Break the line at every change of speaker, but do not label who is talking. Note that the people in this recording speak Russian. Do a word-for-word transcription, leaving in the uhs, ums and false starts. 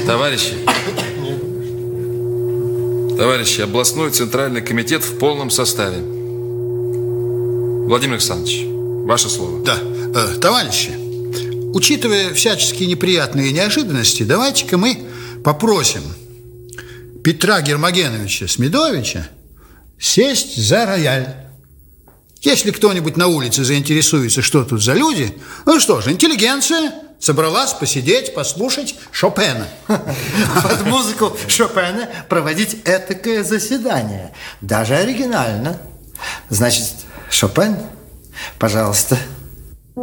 Товарищи, товарищи, областной центральный комитет в полном составе. Владимир Александрович, ваше слово.
Да, э, товарищи, учитывая всяческие неприятные неожиданности, давайте-ка мы попросим Петра Гермогеновича Смедовича сесть за рояль. Если кто-нибудь на улице заинтересуется, что тут за люди, ну что же, интеллигенция собралась посидеть, послушать Шопена.
Под музыку Шопена проводить этакое заседание. Даже оригинально. Значит, Шопен, пожалуйста.